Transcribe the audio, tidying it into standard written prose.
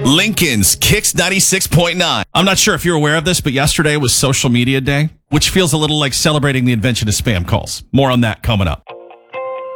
Lincoln's Kicks 96.9. I'm not sure if you're aware of this, but yesterday was Social Media Day, which feels a little like celebrating the invention of spam calls. More on that coming up.